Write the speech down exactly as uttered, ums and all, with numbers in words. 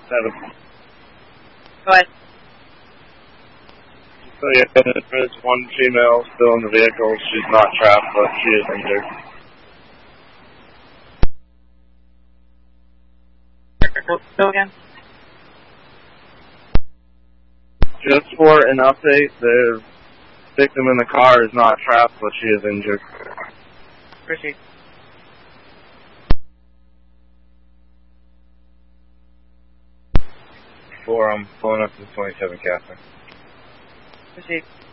Seven. Go ahead. So yeah, there is one female still in the vehicle. She's not trapped, but she is injured. Go again. Just for an update, the victim in the car is not trapped, but she is injured. Proceed. Four, I'm pulling up to twenty-seven Catherine. Proceed.